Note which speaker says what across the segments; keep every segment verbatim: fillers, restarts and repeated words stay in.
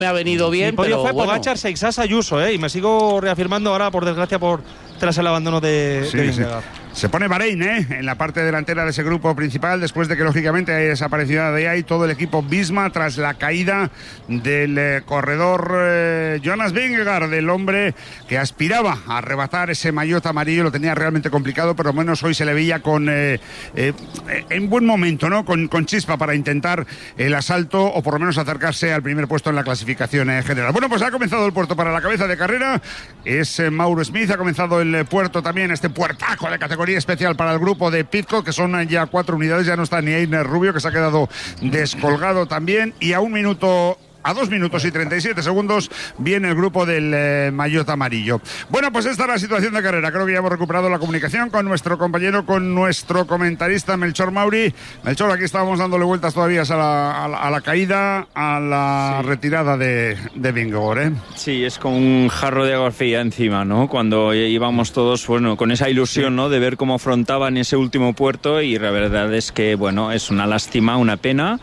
Speaker 1: me ha venido bien.
Speaker 2: Mi podio
Speaker 1: pero
Speaker 2: fue
Speaker 1: bueno.
Speaker 2: Pogačar, Seixas, Ayuso, ¿eh? Y me sigo reafirmando ahora, por desgracia, por tras el abandono de,
Speaker 3: sí,
Speaker 2: de
Speaker 3: sí.
Speaker 2: Vingegaard.
Speaker 3: Se pone Bahrein, ¿eh? En la parte delantera de ese grupo principal, después de que lógicamente haya desaparecido de ahí todo el equipo Visma tras la caída del eh, corredor eh, Jonas Vingegaard, del hombre que aspiraba a arrebatar ese maillot amarillo. Lo tenía realmente complicado, pero al menos hoy se le veía con eh, eh, en buen momento, ¿no? Con, con chispa para intentar el asalto o por lo menos acercarse al primer puesto en la clasificación eh, general. Bueno, pues ha comenzado el puerto para la cabeza de carrera. Es eh, Mauro Smith, ha comenzado el eh, puerto también, este puertaco de categoría especial para el grupo de Pidcock, que son ya cuatro unidades. Ya no está ni Einer Rubio, que se ha quedado descolgado también, y a un minuto A dos minutos y treinta y siete segundos viene el grupo del eh, maillot amarillo. Bueno, pues esta es la situación de carrera. Creo que ya hemos recuperado la comunicación con nuestro compañero, con nuestro comentarista Melchor Mauri. Melchor, aquí estábamos dándole vueltas todavía a la, a la, a la caída, a la sí. retirada de, de Vingegaard, ¿eh?
Speaker 4: Sí, es como un jarro de agua fría encima, ¿no? Cuando íbamos todos, bueno, con esa ilusión, ¿no? De ver cómo afrontaban ese último puerto, y la verdad es que, bueno, es una lástima, una pena,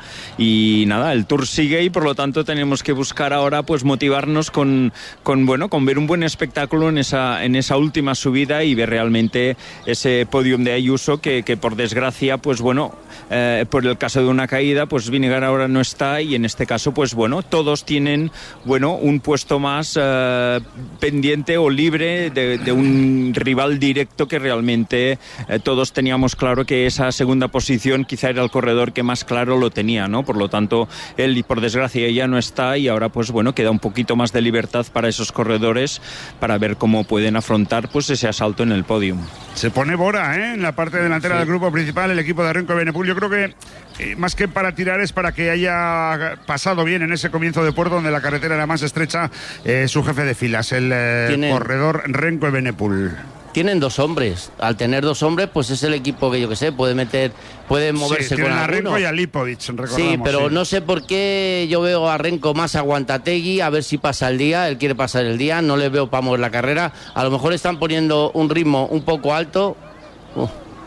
Speaker 4: y nada, el Tour sigue y por lo tanto tenemos que buscar ahora pues motivarnos con, con bueno con ver un buen espectáculo en esa en esa última subida y ver realmente ese podium de Ayuso que, que por desgracia pues bueno eh, por el caso de una caída pues Vingegaard ahora no está, y en este caso pues bueno todos tienen bueno un puesto más eh, pendiente o libre de, de un rival directo que realmente eh, todos teníamos claro que esa segunda posición quizá era el corredor que más claro lo tenía, ¿no? Por lo tanto él y por desgracia ya no está, y ahora pues bueno queda un poquito más de libertad para esos corredores para ver cómo pueden afrontar pues ese asalto en el podium.
Speaker 3: Se pone Bora, ¿eh? En la parte delantera sí. del grupo principal, el equipo de Renko Evenepoel. Yo creo que eh, más que para tirar es para que haya pasado bien en ese comienzo de puerto donde la carretera era más estrecha eh, su jefe de filas, el eh, corredor Renko Evenepoel.
Speaker 1: Tienen dos hombres. Al tener dos hombres, pues es el equipo que yo que sé, puede meter, puede moverse
Speaker 3: sí,
Speaker 1: con
Speaker 3: a
Speaker 1: alguno.
Speaker 3: Renko y a Lipovic, recordamos.
Speaker 1: Sí, pero
Speaker 3: sí.
Speaker 1: no sé por qué yo veo a Renko más aguantategui, a ver si pasa el día. Él quiere pasar el día, no le veo para mover la carrera. A lo mejor están poniendo un ritmo un poco alto. Uh.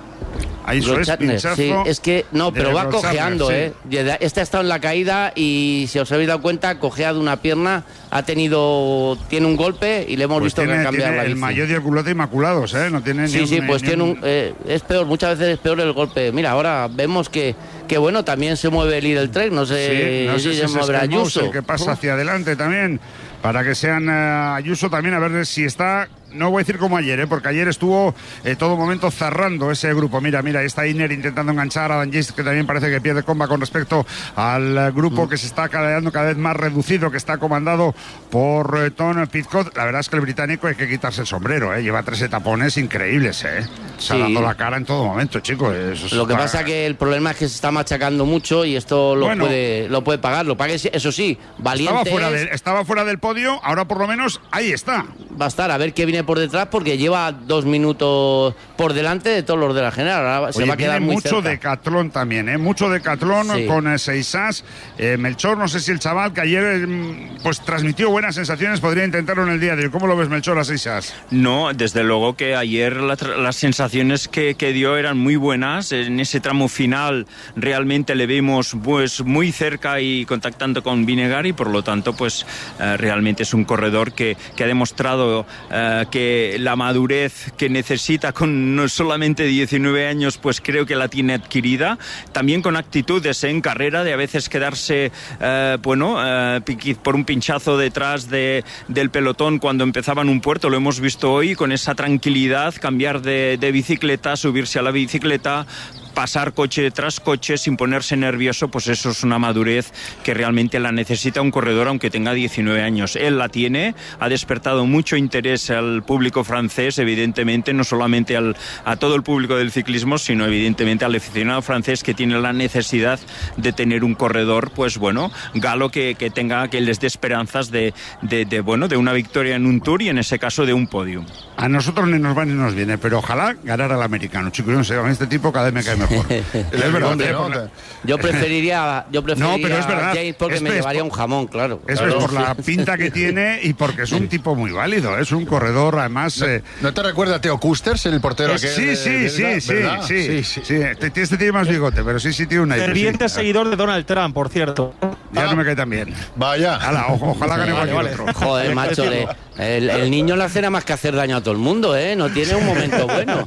Speaker 3: Ahí eso es, pinchazo
Speaker 1: sí, es que no, pero va
Speaker 3: Rochatner,
Speaker 1: cojeando,
Speaker 3: sí.
Speaker 1: ¿eh? Este ha estado en la caída y si os habéis dado cuenta, cojea de una pierna, ha tenido, tiene un golpe y le hemos
Speaker 3: pues
Speaker 1: visto
Speaker 3: tiene,
Speaker 1: que ha cambiado la bici.
Speaker 3: El maillot y el culote inmaculados, ¿eh? No tiene
Speaker 1: sí,
Speaker 3: ni
Speaker 1: sí,
Speaker 3: un,
Speaker 1: pues
Speaker 3: ni
Speaker 1: tiene
Speaker 3: un...
Speaker 1: un, eh, es peor, muchas veces es peor el golpe. Mira, ahora vemos que, que bueno, también se mueve el Lidl Trek, no sé,
Speaker 3: sí, no sé
Speaker 1: si
Speaker 3: si
Speaker 1: se moverá Ayuso.
Speaker 3: El que pasa hacia adelante también, para que sean uh, Ayuso también, a ver si está. No voy a decir como ayer, ¿eh? Porque ayer estuvo eh, todo momento cerrando ese grupo. Mira, mira, ahí está Iner intentando enganchar a Dan Gist, que también parece que pierde comba con respecto al uh, grupo mm. que se está quedando cada vez más reducido, que está comandado por eh, Tom Pidcock. La verdad es que el británico hay que quitarse el sombrero, ¿eh? Lleva tres etapones increíbles, ¿eh? Se sí. ha dado la cara en todo momento, chicos. Eso
Speaker 1: lo
Speaker 3: está...
Speaker 1: que pasa que el problema es que se está machacando mucho y esto lo, bueno, puede, lo puede pagar. Lo pague, eso sí, valiente.
Speaker 3: Estaba fuera, de, estaba fuera del podio, ahora por lo menos ahí está.
Speaker 1: Va a estar, a ver qué viene por detrás, porque lleva dos minutos por delante de todos los de la general. Ahora
Speaker 3: Oye,
Speaker 1: se va a quedar muy
Speaker 3: mucho
Speaker 1: cerca.
Speaker 3: decatlón también, ¿eh? Mucho decatlón sí. con eh, Seixas. Eh, Melchor, no sé si el chaval que ayer eh, pues transmitió buenas sensaciones podría intentarlo en el día de hoy. ¿Cómo lo ves, Melchor, a Seixas?
Speaker 4: No, desde luego que ayer la, las sensaciones que, que dio eran muy buenas. En ese tramo final realmente le vimos pues muy cerca y contactando con Vingegaard, y por lo tanto pues eh, realmente es un corredor que, que ha demostrado eh, que la madurez que necesita con no solamente diecinueve años, pues creo que la tiene adquirida, también con actitudes en carrera de a veces quedarse eh, bueno eh, por un pinchazo detrás de, del pelotón cuando empezaban un puerto. Lo hemos visto hoy con esa tranquilidad, cambiar de, de bicicleta, subirse a la bicicleta, pasar coche tras coche sin ponerse nervioso. Pues eso es una madurez que realmente la necesita un corredor aunque tenga diecinueve años. Él la tiene, ha despertado mucho interés al público francés, evidentemente, no solamente al, a todo el público del ciclismo, sino evidentemente al aficionado francés, que tiene la necesidad de tener un corredor, pues bueno, galo, que, que tenga, que les dé esperanzas de, de, de, bueno, de una victoria en un Tour y en ese caso de un podio.
Speaker 3: A nosotros ni nos va ni nos viene, pero ojalá ganara el americano. Chicos, no sé, con este tipo cada vez me cae mejor. es verdad,
Speaker 1: Hombre,
Speaker 3: ¿eh?
Speaker 1: ¿no? La... Yo preferiría, yo preferiría
Speaker 3: no, pero es verdad.
Speaker 1: a James porque
Speaker 3: es
Speaker 1: me
Speaker 3: es
Speaker 1: llevaría
Speaker 3: por,
Speaker 1: un jamón, claro.
Speaker 3: Eso
Speaker 1: claro.
Speaker 3: es por la pinta que tiene y porque es un tipo muy válido. Es un corredor, además.
Speaker 5: ¿No,
Speaker 3: eh,
Speaker 5: ¿no te recuerda a Theo Kusters, el portero
Speaker 3: es,
Speaker 5: aquel?
Speaker 3: Sí,
Speaker 5: de,
Speaker 3: sí,
Speaker 5: de,
Speaker 3: sí,
Speaker 5: de,
Speaker 3: sí, sí, sí, sí, sí. Este, este tiene más bigote, pero sí, sí tiene una.
Speaker 2: Ferviente
Speaker 3: sí.
Speaker 2: seguidor de Donald Trump, por cierto.
Speaker 3: Ya
Speaker 5: ah.
Speaker 3: no me cae tan bien.
Speaker 5: Vaya.
Speaker 3: Ala, o, ojalá gane
Speaker 2: vale,
Speaker 3: cualquier
Speaker 2: vale.
Speaker 3: otro.
Speaker 1: Joder, macho, le, el, el niño le hace nada más que hacer daño a todo el mundo, ¿eh? No tiene un momento bueno.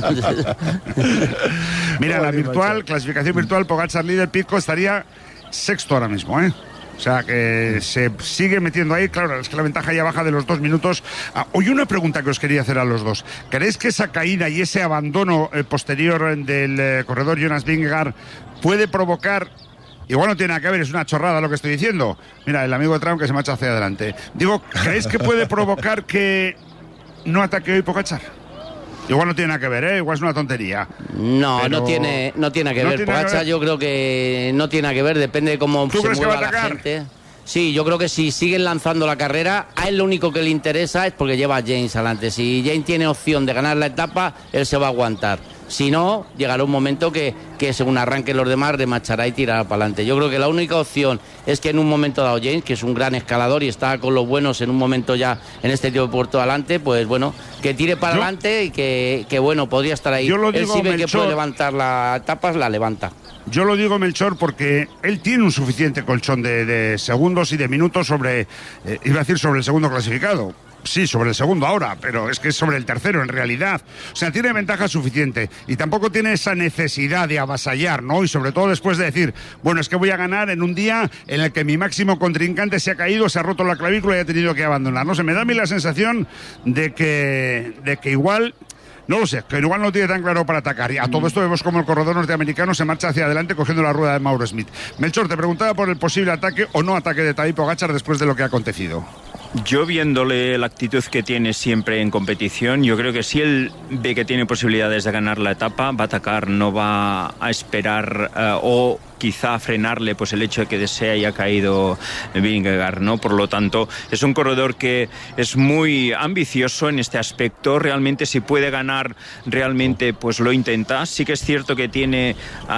Speaker 3: Mira, la virtual, clasificación virtual, Pogačar líder, Pitcock estaría sexto ahora mismo, ¿eh? O sea, que se sigue metiendo ahí. Claro, es que la ventaja ya baja de los dos minutos. Ah, oye, una pregunta que os quería hacer a los dos. ¿Creéis que esa caída y ese abandono eh, posterior del eh, corredor Jonas Vingegaard puede provocar... Igual no tiene nada que ver, es una chorrada lo que estoy diciendo. Mira, el amigo de Trump que se marcha hacia adelante. Digo, ¿creéis que puede provocar que no ataque hoy Pogačar? Igual no tiene nada que ver, ¿eh? Igual es una tontería.
Speaker 1: No,
Speaker 3: Pero...
Speaker 1: no tiene, no tiene que
Speaker 3: ¿No
Speaker 1: ver.
Speaker 3: tiene que
Speaker 1: Pogačar
Speaker 3: ver?
Speaker 1: yo creo que no tiene que ver, depende de cómo
Speaker 3: ¿Tú
Speaker 1: se
Speaker 3: crees que va a
Speaker 1: mueva la
Speaker 3: atacar?
Speaker 1: gente. Sí, yo creo que si siguen lanzando la carrera, a él lo único que le interesa es porque lleva a James adelante. Si James tiene opción de ganar la etapa, él se va a aguantar. Si no, llegará un momento que, que según arranquen los demás, remachará y tirará para adelante. Yo creo que la única opción es que en un momento dado James, que es un gran escalador y está con los buenos en un momento ya en este tipo de puerto adelante, pues bueno, que tire para
Speaker 3: Yo-
Speaker 1: adelante y que, que bueno, podría estar ahí.
Speaker 3: Yo lo
Speaker 1: Él
Speaker 3: digo,
Speaker 1: si ve que
Speaker 3: Melchor.
Speaker 1: puede levantar las etapas, la levanta.
Speaker 3: Yo lo digo, Melchor, porque él tiene un suficiente colchón de, de segundos y de minutos sobre, eh, iba a decir sobre el segundo clasificado. Sí, sobre el segundo ahora, pero es que es sobre el tercero en realidad. O sea, tiene ventaja suficiente y tampoco tiene esa necesidad de avasallar, ¿no? Y sobre todo después de decir, bueno, es que voy a ganar en un día en el que mi máximo contrincante se ha caído, se ha roto la clavícula y ha tenido que abandonar. No sé, me da a mí la sensación de que, de que igual... No lo sé, que igual no tiene tan claro para atacar. Y a todo esto vemos como el corredor norteamericano se marcha hacia adelante cogiendo la rueda de Mauro Smith. Melchor, te preguntaba por el posible ataque o no ataque de Tadej Pogačar después de lo que ha acontecido.
Speaker 4: Yo viéndole la actitud que tiene siempre en competición, yo creo que si él ve que tiene posibilidades de ganar la etapa, va a atacar, no va a esperar uh, o quizá frenarle pues el hecho de que se haya caído Vingegaard, ¿no? Por lo tanto, es un corredor que es muy ambicioso en este aspecto. Realmente si puede ganar, realmente pues lo intenta. Sí que es cierto que tiene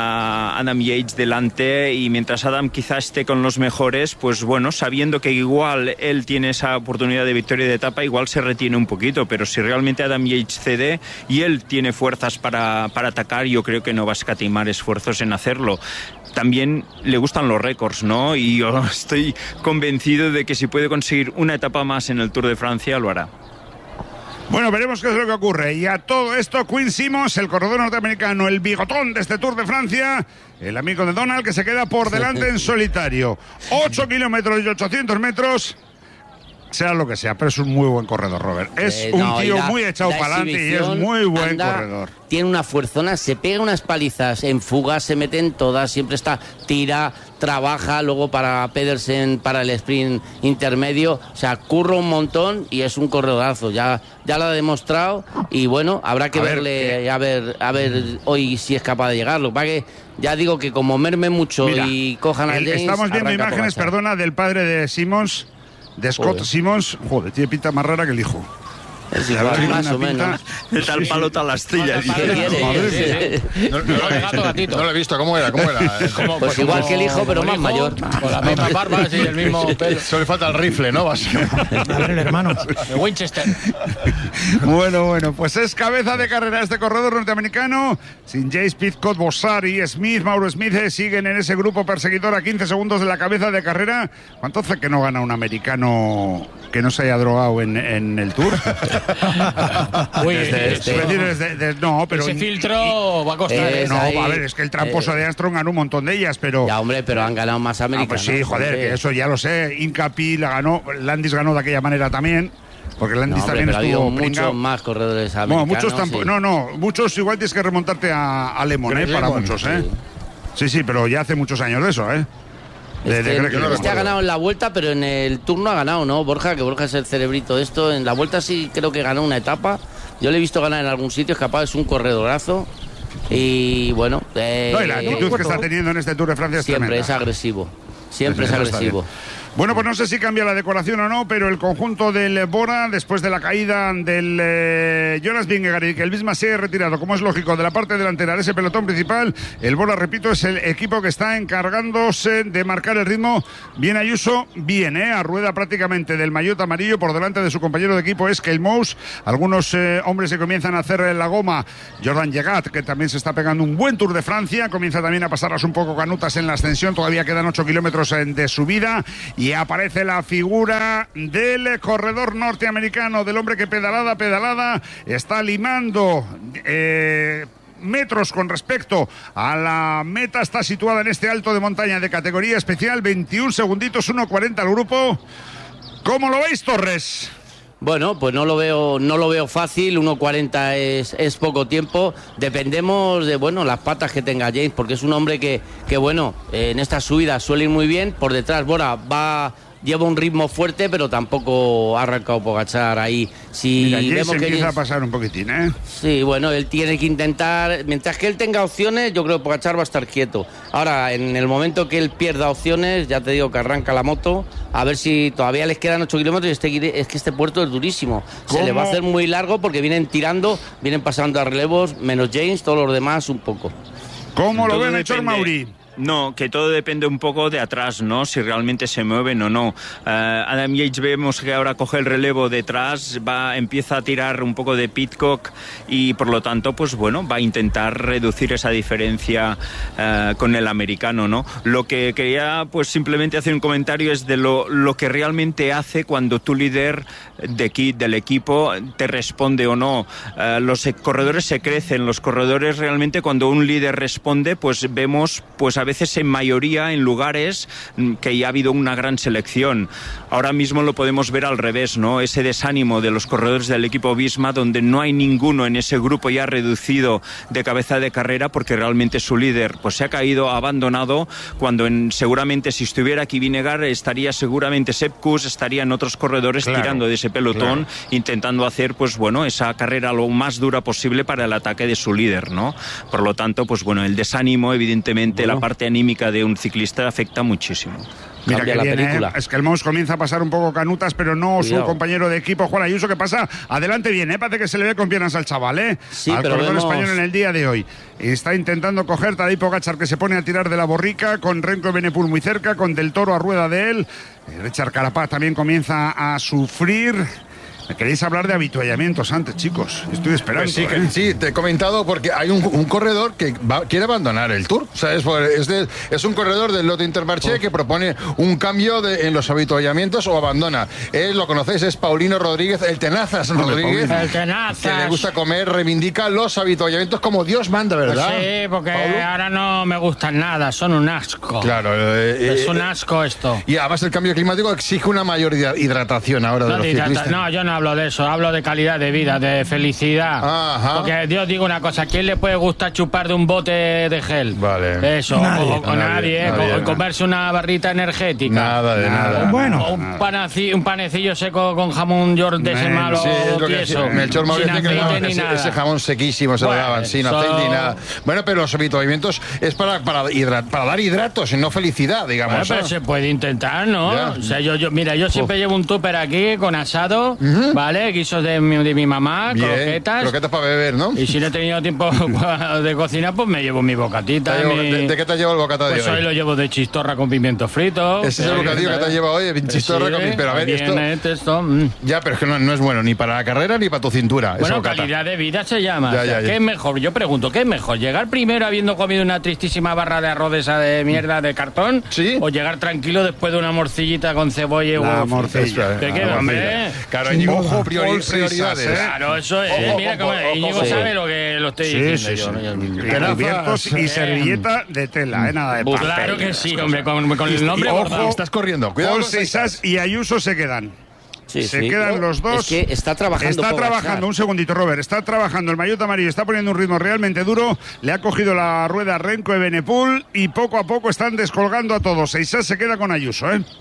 Speaker 4: a Adam Yates delante y mientras Adam quizá esté con los mejores, pues bueno, sabiendo que igual él tiene esa oportunidad de victoria de etapa, igual se retiene un poquito, pero si realmente Adam Yates cede y él tiene fuerzas para, para atacar, yo creo que no va a escatimar esfuerzos en hacerlo. También le gustan los récords, ¿no? Y yo estoy convencido de que si puede conseguir una etapa más en el Tour de Francia, lo hará.
Speaker 3: Bueno, veremos qué es lo que ocurre. Y a todo esto, Quinn Simmons, el corredor norteamericano, el bigotón de este Tour de Francia, el amigo de Donald, que se queda por delante en solitario. ocho kilómetros y ochocientos metros. Sea lo que sea, pero es un muy buen corredor, Robert. Es
Speaker 1: Eh,
Speaker 3: un
Speaker 1: no, y
Speaker 3: tío
Speaker 1: la-
Speaker 3: muy echado
Speaker 1: la
Speaker 3: para adelante y es
Speaker 1: exhibición
Speaker 3: muy buen
Speaker 1: anda,
Speaker 3: corredor.
Speaker 1: Tiene una fuerzona, se pega unas palizas en fugas, se mete en todas, siempre está, tira, trabaja, luego para Pedersen, para el sprint intermedio, o sea, curra un montón y es un corredorazo, ya, ya lo ha demostrado y bueno, habrá que
Speaker 3: A ver,
Speaker 1: verle,
Speaker 3: eh.
Speaker 1: a ver, a ver hoy si es capaz de llegar. Lo que pasa que ya digo que como merme mucho
Speaker 3: Mira,
Speaker 1: y cojan a
Speaker 3: el-
Speaker 1: James,
Speaker 3: estamos viendo
Speaker 1: arranca
Speaker 3: imágenes,
Speaker 1: Pogačar.
Speaker 3: perdona, del padre de Simmons, de Scott
Speaker 1: Joder.
Speaker 3: Simmons. Joder, tiene pinta más rara que el hijo.
Speaker 1: Es
Speaker 3: La
Speaker 1: igual,
Speaker 3: verdad, tiene
Speaker 1: más
Speaker 3: una
Speaker 1: o
Speaker 3: pinta-
Speaker 1: menos.
Speaker 4: De tal palo, tal astilla.
Speaker 1: ¿Qué quiere?
Speaker 3: Madre
Speaker 5: No, no, lo he-
Speaker 6: Gato, gatito.
Speaker 5: no lo he visto, ¿cómo era? ¿Cómo era?
Speaker 6: Como-
Speaker 1: Pues igual que el hijo, pero
Speaker 6: como
Speaker 1: más
Speaker 6: el
Speaker 1: mayor.
Speaker 6: Con las mismas barbas y el mismo pelo.
Speaker 5: Solo le falta el rifle, ¿no? Básicamente.
Speaker 7: A ver, el hermano.
Speaker 6: De Winchester.
Speaker 3: Bueno, bueno, pues es cabeza de carrera este corredor norteamericano. Sin Jace, Pitcock, Bossari, Smith, Mauro Smith eh, siguen en ese grupo perseguidor a quince segundos de la cabeza de carrera. ¿Cuánto hace que no gana un americano que no se haya drogado en, en el Tour?
Speaker 6: Uy,
Speaker 1: Desde-
Speaker 6: este-
Speaker 3: Es decir, desde- desde- no, pero...
Speaker 6: ese filtro va a costar.
Speaker 1: Eh,
Speaker 6: ¿eh?
Speaker 3: No,
Speaker 1: ahí,
Speaker 3: a ver, es que el tramposo
Speaker 1: eh,
Speaker 3: de Armstrong ganó un montón de ellas, pero...
Speaker 1: Ya, hombre, pero han ganado más
Speaker 3: Ah,
Speaker 1: americanos.
Speaker 3: pues sí, joder,
Speaker 1: hombre.
Speaker 3: que eso ya lo sé. Incapi la ganó, Landis ganó de aquella manera también, porque
Speaker 1: No,
Speaker 3: Landis
Speaker 1: hombre,
Speaker 3: también
Speaker 1: pero ha habido
Speaker 3: estuvo
Speaker 1: muchos
Speaker 3: pringao.
Speaker 1: más corredores
Speaker 3: Bueno,
Speaker 1: americanos.
Speaker 3: muchos tampoco.
Speaker 1: sí.
Speaker 3: No, no, muchos igual tienes que remontarte a, a Lemon, ¿eh?
Speaker 5: Greg
Speaker 3: Para
Speaker 5: Lemon,
Speaker 3: muchos, ¿eh? Sí, sí, pero ya hace muchos años de eso, ¿eh? De- de
Speaker 1: Este,
Speaker 3: Greg Lemon.
Speaker 1: este ha ganado en la vuelta, pero en el Tour no ha ganado, ¿no? Borja, que Borja es el cerebrito de esto. En la vuelta sí creo que ganó una etapa. Yo le he visto ganar en algún sitio, es capaz, es un corredorazo. Y bueno, eh,
Speaker 3: No, y la actitud que está teniendo en este Tour de Francia es
Speaker 1: siempre
Speaker 3: tremenda.
Speaker 1: es agresivo. Siempre es
Speaker 3: Eso está
Speaker 1: agresivo.
Speaker 3: bien. Bueno, pues no sé si cambia la decoración o no, pero el conjunto del Bora, después de la caída del eh, Jonas Vingegaard y que el Visma se ha retirado, como es lógico, de la parte delantera de ese pelotón principal, el Bora, repito, es el equipo que está encargándose de marcar el ritmo. Bien Ayuso, bien, ¿eh? A rueda prácticamente del maillot amarillo, por delante de su compañero de equipo es Keil Moos. Algunos eh, hombres que comienzan a hacer la goma, Jordan Llegat, que también se está pegando un buen Tour de Francia, comienza también a pasarlas un poco canutas en la ascensión, todavía quedan ocho kilómetros de subida. Y aparece la figura del corredor norteamericano, del hombre que pedalada, pedalada, está limando eh, metros con respecto a la meta. Está situada en este alto de montaña de categoría especial, veintiún segunditos, uno cuarenta al grupo. ¿Cómo lo veis, Torres?
Speaker 1: Bueno, pues no lo veo, no lo veo fácil, uno cuarenta es, es poco tiempo, dependemos de, bueno, las patas que tenga James, porque es un hombre que, que bueno, eh, en estas subidas suele ir muy bien, por detrás Bora va... lleva un ritmo fuerte, pero tampoco ha arrancado Pogačar ahí. Si
Speaker 3: Mira, James
Speaker 1: vemos que
Speaker 3: empieza
Speaker 1: James...
Speaker 3: a pasar un poquitín, ¿eh?
Speaker 1: Sí, bueno, él tiene que intentar, mientras que él tenga opciones, yo creo que Pogačar va a estar quieto. Ahora, en el momento que él pierda opciones, ya te digo que arranca la moto, a ver si todavía les quedan ocho kilómetros y este, es que este puerto es durísimo.
Speaker 3: ¿Cómo?
Speaker 1: Se le va a hacer muy largo porque vienen tirando, vienen pasando a relevos, menos James, todos los demás un poco.
Speaker 3: ¿Cómo lo
Speaker 4: Todo
Speaker 3: ven, Héctor
Speaker 4: depende.
Speaker 3: Mauri?
Speaker 4: No, que todo depende un poco de atrás, ¿no? Si realmente se mueven o no. Uh, Adam Yates vemos que ahora coge el relevo detrás, va, empieza a tirar un poco de Pidcock y por lo tanto, pues bueno, va a intentar reducir esa diferencia uh, con el americano, ¿no? Lo que quería, pues simplemente hacer un comentario es de lo, lo que realmente hace cuando tu líder de aquí, del equipo te responde o no. Uh, los corredores se crecen, los corredores realmente cuando un líder responde, pues vemos, pues a veces en mayoría en lugares que ya ha habido una gran selección. Ahora mismo lo podemos ver al revés, ¿no? Ese desánimo de los corredores del equipo Visma, donde no hay ninguno en ese grupo ya reducido de cabeza de carrera porque realmente su líder pues se ha caído, ha abandonado, cuando en, seguramente si estuviera aquí Vingegaard estaría seguramente Sepp Kuss, estarían otros corredores
Speaker 3: claro,
Speaker 4: tirando de ese pelotón, claro, intentando hacer pues bueno esa carrera lo más dura posible para el ataque de su líder, ¿no? Por lo tanto, pues bueno, el desánimo, evidentemente, bueno, la parte anímica de un ciclista afecta muchísimo.
Speaker 3: Mira
Speaker 1: Cambia
Speaker 3: que
Speaker 1: la
Speaker 3: bien,
Speaker 1: película.
Speaker 3: ¿eh? Es que el Mouse comienza a pasar un poco canutas, pero no
Speaker 1: Cuidado.
Speaker 3: su compañero de equipo, Juan Ayuso, que pasa adelante bien, ¿eh? Parece que se le ve con piernas al chaval, ¿eh?
Speaker 1: Sí,
Speaker 3: al
Speaker 1: pero
Speaker 3: corredor
Speaker 1: vemos...
Speaker 3: español en el día de hoy. Está intentando coger Tadej Pogačar, que se pone a tirar de la borrica, con Renko Evenepoel muy cerca, con Del Toro a rueda de él. Richard Carapaz también comienza a sufrir. ¿Me queréis hablar de habituallamientos antes, chicos? Estoy esperando.
Speaker 5: Pues sí, que,
Speaker 3: ¿eh?
Speaker 5: sí, te he comentado porque hay un, un corredor que va, quiere abandonar el Tour. O sea, es, es, de, es un corredor del Loto Intermarché oh. que propone un cambio de, en los habituallamientos o abandona. Él, lo conocéis, es Paulino Rodríguez, el Tenazas Rodríguez.
Speaker 6: El Tenazas.
Speaker 5: Que le gusta comer, reivindica los habituallamientos como Dios manda, ¿verdad?
Speaker 6: Pues sí, porque
Speaker 5: Paulo,
Speaker 6: ahora no me gustan nada, son un asco.
Speaker 5: Claro. Eh,
Speaker 6: es
Speaker 5: eh,
Speaker 6: un asco esto.
Speaker 5: Y además el cambio climático exige una mayor hidratación ahora
Speaker 6: no,
Speaker 5: de los
Speaker 6: de hidrata-
Speaker 5: ciclistas.
Speaker 6: no, yo no hablo de eso, hablo de calidad de vida, de felicidad.
Speaker 5: Ajá.
Speaker 6: Porque Dios digo una cosa, ¿a quién le puede gustar chupar de un bote de gel?
Speaker 5: Vale.
Speaker 6: Eso,
Speaker 7: Nadie.
Speaker 6: o, o nadie,
Speaker 5: Nadie,
Speaker 6: ¿eh?
Speaker 5: nadie.
Speaker 6: O comerse una barrita energética.
Speaker 5: Nada de nada.
Speaker 7: Bueno.
Speaker 6: O un, panaci- un panecillo seco con jamón york de ese
Speaker 3: Men,
Speaker 6: malo
Speaker 5: Sí, es lo que
Speaker 6: tieso.
Speaker 5: decía. Melchor Mauri
Speaker 6: sin
Speaker 5: decía que le
Speaker 6: aceite
Speaker 5: daban
Speaker 6: ni
Speaker 5: ese,
Speaker 6: nada.
Speaker 5: ese jamón sequísimo se
Speaker 6: Bueno,
Speaker 5: lo daban, sin
Speaker 6: eso-
Speaker 5: aceite ni nada. Bueno, pero los habituallamientos es para, para, hidra- para dar hidratos y no felicidad, digamos.
Speaker 6: Bueno, pero
Speaker 5: ¿no?
Speaker 6: se puede intentar, ¿no?
Speaker 5: Ya.
Speaker 6: O sea, yo, yo, mira, yo siempre llevo un tupper aquí con asado, ¿vale? Guisos de mi, de mi mamá,
Speaker 5: Bien,
Speaker 6: croquetas.
Speaker 5: croquetas para beber, ¿no?
Speaker 6: Y si no he tenido tiempo de cocinar, pues me llevo mi bocatita.
Speaker 5: Te llevo-
Speaker 6: mi-
Speaker 5: ¿De, de qué te llevo el bocata de
Speaker 6: Pues hoy
Speaker 5: hoy?
Speaker 6: lo llevo de chistorra con pimiento frito.
Speaker 5: Ese es el bocadillo que te lleva hoy, de chistorra
Speaker 6: Sí,
Speaker 5: con pimiento. Pero a ver,
Speaker 6: bien,
Speaker 5: esto...
Speaker 6: eh, esto, mm.
Speaker 5: Ya, pero es que no, no es bueno ni para la carrera ni para tu cintura. ese
Speaker 6: Bueno,
Speaker 5: bocata.
Speaker 6: calidad de vida se llama.
Speaker 5: Ya,
Speaker 6: O sea,
Speaker 5: ya, ya.
Speaker 6: ¿qué es mejor? Yo pregunto, ¿qué es mejor? ¿Llegar primero habiendo comido una tristísima barra de arroz de esa de mierda de cartón?
Speaker 5: Sí.
Speaker 6: ¿O llegar tranquilo después de una morcilla con cebolla y
Speaker 3: La
Speaker 6: huevo?
Speaker 3: morcilla.
Speaker 6: ¿Qué
Speaker 5: Ah,
Speaker 6: queda,
Speaker 5: la
Speaker 6: hombre?
Speaker 5: morcilla. Claro,
Speaker 7: Sin
Speaker 5: Íñigo,
Speaker 7: duda.
Speaker 5: ojo, priori-
Speaker 3: Bolsisas,
Speaker 5: prioridades.
Speaker 3: ¿eh?
Speaker 6: Claro, eso es.
Speaker 5: Ojo,
Speaker 6: Mira
Speaker 5: ojo,
Speaker 6: cómo
Speaker 5: ojo,
Speaker 6: Íñigo
Speaker 5: ojo.
Speaker 6: sabe lo que lo estoy
Speaker 3: Sí,
Speaker 6: diciendo
Speaker 3: sí,
Speaker 6: yo.
Speaker 3: sí.
Speaker 6: ¿no?
Speaker 5: Tenazas.
Speaker 3: Cubiertos y servilleta de tela, ¿eh? Nada de papel.
Speaker 6: Claro que sí, hombre, con, con el nombre
Speaker 3: y ojo,
Speaker 6: bordado.
Speaker 5: Estás corriendo. Cuidado
Speaker 3: Paul
Speaker 5: con los
Speaker 3: Seixas y Ayuso se quedan.
Speaker 1: Sí,
Speaker 3: se
Speaker 1: sí.
Speaker 3: quedan los dos.
Speaker 1: Es que está trabajando
Speaker 3: Está
Speaker 1: Pogačar.
Speaker 3: trabajando, un segundito, Robert. Está trabajando el maillot amarillo, está poniendo un ritmo realmente duro. Le ha cogido la rueda Renko Evenepoel y poco a poco están descolgando a todos. Seixas se queda con Ayuso, ¿eh?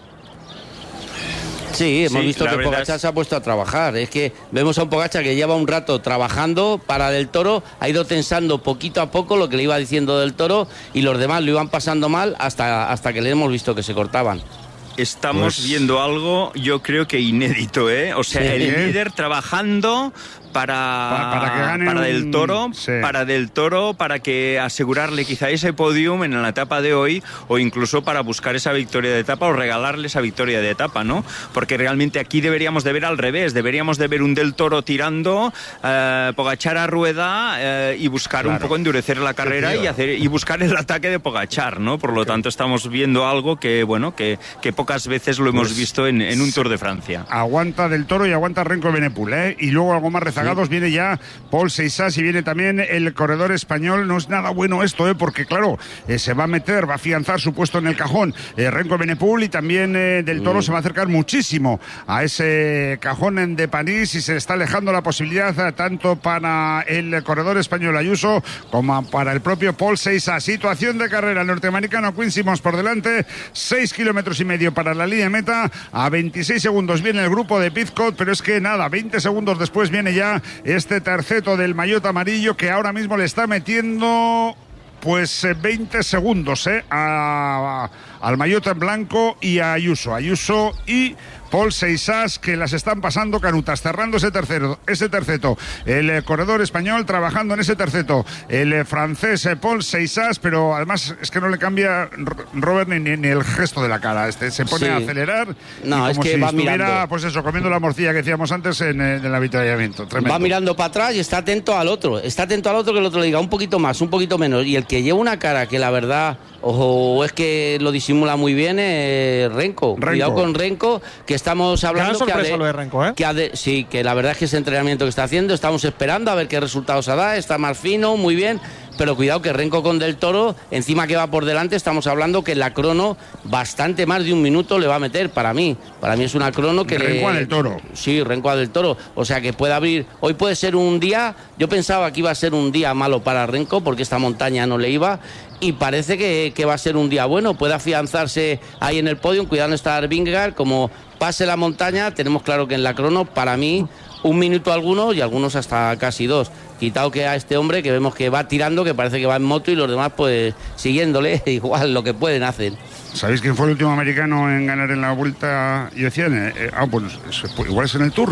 Speaker 1: Sí, hemos
Speaker 4: Sí,
Speaker 1: visto
Speaker 4: la
Speaker 1: que
Speaker 4: verdad
Speaker 1: Pogačar
Speaker 4: es-
Speaker 1: se ha puesto a trabajar. Es que vemos a un Pogačar que lleva un rato trabajando para Del Toro, ha ido tensando poquito a poco lo que le iba diciendo Del Toro y los demás lo iban pasando mal hasta, hasta que le hemos visto que se cortaban.
Speaker 4: estamos
Speaker 3: Pues-
Speaker 4: viendo algo, yo creo que inédito, ¿eh? O sea,
Speaker 1: Sí.
Speaker 4: el
Speaker 3: ¿Eh?
Speaker 4: líder trabajando para,
Speaker 3: Pa- para que gane
Speaker 4: para
Speaker 3: un-
Speaker 4: Del Toro,
Speaker 3: sí.
Speaker 4: para Del Toro, para que asegurarle quizá ese podium en la etapa de hoy, o incluso para buscar esa victoria de etapa o regalarle esa victoria de etapa, ¿no? Porque realmente aquí deberíamos de ver al revés, deberíamos de ver un Del Toro tirando, eh, Pogačar a rueda eh, y buscar un
Speaker 3: Claro.
Speaker 4: poco endurecer la carrera
Speaker 3: tío.
Speaker 4: y hacer y buscar el ataque de Pogačar, ¿no? Por lo tanto estamos viendo algo que, bueno, que, que pocas veces lo hemos
Speaker 3: Pues,
Speaker 4: visto en, en un Tour de Francia.
Speaker 3: Aguanta Del Toro y aguanta Renko Benepul, ¿eh? Y luego algo más rezagados viene ya Paul Seixas y viene también el corredor español. No es nada bueno esto, ¿eh? Porque claro, eh, se va a meter, va a afianzar su puesto en el cajón eh, Renko Benepul, y también eh, Del Toro
Speaker 1: Mm.
Speaker 3: se va a acercar muchísimo a ese cajón en de París, y se está alejando la posibilidad eh, tanto para el corredor español Ayuso como para el propio Paul Seixas. Situación de carrera, el norteamericano Quinn Simmons por delante, seis kilómetros y medio para la línea de meta, a veintiséis segundos viene el grupo de Pizcot, pero es que nada, veinte segundos después viene ya este terceto del maillot amarillo, que ahora mismo le está metiendo pues eh, veinte segundos eh, a, a, al maillot en blanco y a Ayuso. Ayuso y Paul Seixas, que las están pasando canutas, cerrando ese tercero, ese terceto. El eh, corredor español trabajando en ese terceto. El eh, francés eh, Paul Seixas, pero además es que no le cambia R- Robert ni, ni, ni el gesto de la cara. Este se pone
Speaker 1: Sí.
Speaker 3: a acelerar.
Speaker 1: No,
Speaker 3: y
Speaker 1: es
Speaker 3: como
Speaker 1: que
Speaker 3: si
Speaker 1: va
Speaker 3: estuviera,
Speaker 1: mirando.
Speaker 3: pues eso, comiendo la morcilla que decíamos antes en, en el avituallamiento. Tremendo.
Speaker 1: Va mirando para atrás y está atento al otro. Está atento al otro, que el otro le diga un poquito más, un poquito menos. Y el que lleva una cara que la verdad, o es que lo disimula muy bien, es Renko.
Speaker 3: Renko.
Speaker 1: Cuidado con Renko, que estamos hablando.
Speaker 2: Gran
Speaker 1: que ha
Speaker 2: sorpresa lo de Renko, ¿eh?
Speaker 1: que ha de- sí, que la verdad es que ese entrenamiento que está haciendo, estamos esperando a ver qué resultados da. Está más fino, muy bien. Pero cuidado que Renko con Del Toro, encima que va por delante, estamos hablando que la crono bastante más de un minuto le va a meter para mí. Para mí es una crono que
Speaker 3: Renko a
Speaker 1: le...
Speaker 3: Del Toro.
Speaker 1: Sí, Renko a Del Toro. O sea que puede abrir... Hoy puede ser un día... Yo pensaba que iba a ser un día malo para Renko porque esta montaña no le iba, y parece que, que va a ser un día bueno. Puede afianzarse ahí en el podio, cuidado de estar Vingegaard. Como pase la montaña, tenemos claro que en la crono, para mí, un minuto algunos y algunos hasta casi dos. Quitado que a este hombre que vemos que va tirando, que parece que va en moto, y los demás pues siguiéndole, igual lo que pueden hacen.
Speaker 3: ¿Sabéis quién fue el último americano en ganar en la Vuelta? Y decían, eh, eh, ah, pues eso, pues, igual es en el Tour.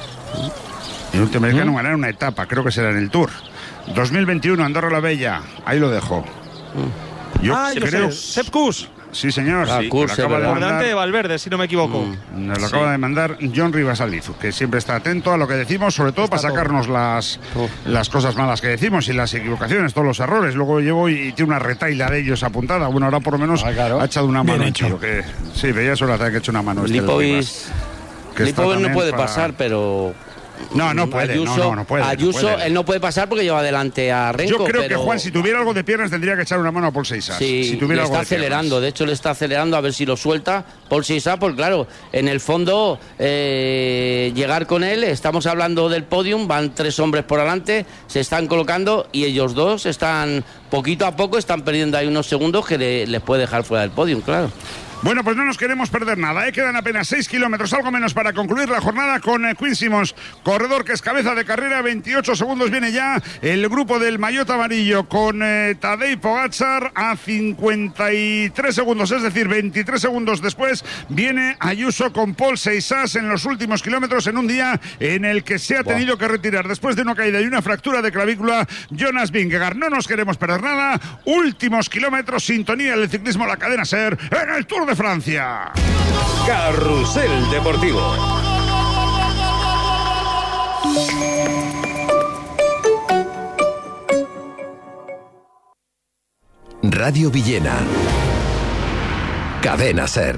Speaker 3: El último americano en ganar una etapa, creo que será en el Tour. dos mil veintiuno, Andorra la Bella. Ahí lo dejo. Yo
Speaker 2: ah, yo
Speaker 3: creo.
Speaker 2: sé. Sepp Kuss.
Speaker 3: Sí, señor.
Speaker 1: Ah,
Speaker 3: Sí,
Speaker 1: Kuss,
Speaker 3: que lo acaba de
Speaker 1: ¿verdad?
Speaker 2: Por delante de
Speaker 3: mandar-
Speaker 2: Valverde, si no me equivoco.
Speaker 3: Nos lo acaba de mandar John Rivas Alizu, que siempre está atento a lo que decimos, sobre todo
Speaker 2: Está
Speaker 3: para sacarnos las, las cosas malas que decimos y las equivocaciones, todos los errores. Luego llevo y, y tiene una retaila de ellos apuntada. Bueno, ahora por lo menos
Speaker 5: Ah, claro.
Speaker 3: ha echado una mano.
Speaker 7: Bien hecho.
Speaker 3: tío, que, sí, veía solo que ha hecho una mano. este
Speaker 1: Lipovic,
Speaker 3: Rivas, que está
Speaker 1: Lipovic no
Speaker 3: también
Speaker 1: puede
Speaker 3: para-
Speaker 1: pasar, pero...
Speaker 3: No, no puede,
Speaker 1: Ayuso,
Speaker 3: no, no, no puede, no
Speaker 1: Ayuso,
Speaker 3: puede.
Speaker 1: él no puede pasar porque lleva adelante a Renko.
Speaker 3: Yo creo
Speaker 1: pero...
Speaker 3: que Juan, si tuviera algo de piernas, tendría que echar una mano a Paul Seixas.
Speaker 1: Sí,
Speaker 3: si tuviera
Speaker 1: le
Speaker 3: algo
Speaker 1: está
Speaker 3: de piernas.
Speaker 1: acelerando, de hecho le está acelerando a ver si lo suelta Paul Seixas, porque claro, en el fondo eh, llegar con él, estamos hablando del podium, van tres hombres por delante, se están colocando y ellos dos están, poquito a poco, están perdiendo ahí unos segundos que le- les puede dejar fuera del podium, claro.
Speaker 3: Bueno, pues no nos queremos perder nada, ¿eh? Quedan apenas seis kilómetros, algo menos para concluir la jornada con eh, Quinn Simmons, corredor que es cabeza de carrera, veintiocho segundos viene ya el grupo del maillot amarillo con eh, Tadej Pogačar a cincuenta y tres segundos, es decir, veintitrés segundos después viene Ayuso con Paul Seixas en los últimos kilómetros, en un día en el que se ha tenido que retirar después de una caída y una fractura de clavícula Jonas Vingegaard. No nos queremos perder nada, últimos kilómetros, sintonía del ciclismo, la cadena SER en el Tour de Francia.
Speaker 8: Carrusel Deportivo. Radio Villena. Cadena SER.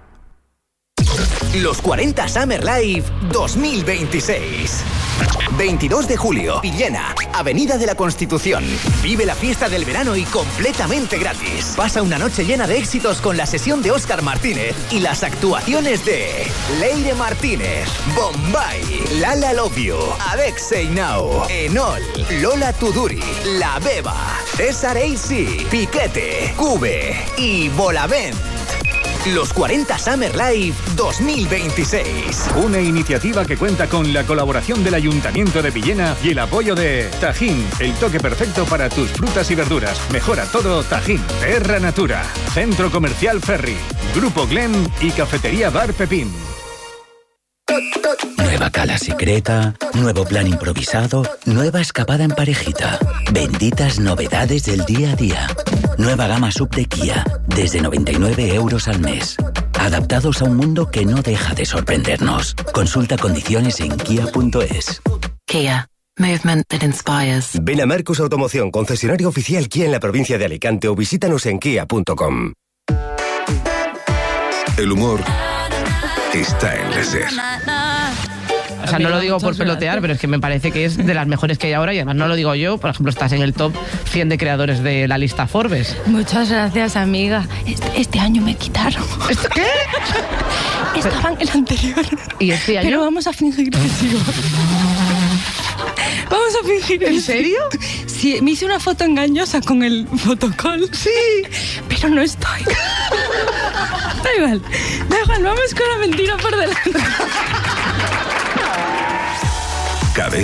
Speaker 9: Los cuarenta Summer Live dos mil veintiséis. veintidós de julio, Villena, Avenida de la Constitución. Vive la fiesta del verano y completamente gratis. Pasa una noche llena de éxitos con la sesión de Óscar Martínez y las actuaciones de Leire Martínez, Bombay, Lala Love You, Alexei Now, Enol, Lola Tuduri, La Beba, César A C, Piquete, Cube y Bolavent. Los cuarenta Summer Live dos mil veintiséis.
Speaker 8: Una iniciativa que cuenta con la colaboración del Ayuntamiento de Villena y el apoyo de Tajín, el toque perfecto para tus frutas y verduras. Mejora todo Tajín. Terra Natura. Centro Comercial Ferry. Grupo Glen y Cafetería Bar Pepín.
Speaker 7: Nueva cala secreta, nuevo plan improvisado, nueva escapada en parejita. Benditas novedades del día a día. Nueva gama sub de Kia, desde noventa y nueve euros al mes. Adaptados a un mundo que no deja de sorprendernos. Consulta condiciones en kia punto es.
Speaker 10: Kia. Movement that inspires.
Speaker 11: Ven a Marcus Automoción, concesionario oficial Kia en la provincia de Alicante, o visítanos en kia punto com.
Speaker 8: El humor está en la SER.
Speaker 12: O sea, no lo digo por pelotear, pero es que me parece que es de las mejores que hay ahora y además no lo digo yo. Por ejemplo, estás en el top cien de creadores de la lista Forbes.
Speaker 13: Muchas gracias, amiga. Este, este año me quitaron.
Speaker 12: ¿Esto qué?
Speaker 13: Estaba en el anterior.
Speaker 12: ¿Y este año?
Speaker 13: Pero vamos a fingir que sigo. Vamos a fingir.
Speaker 12: ¿En serio?
Speaker 13: Sí, me hice una foto engañosa con el fotocall.
Speaker 12: Sí.
Speaker 13: Pero no estoy. Da igual. Da igual, vamos con la mentira por delante.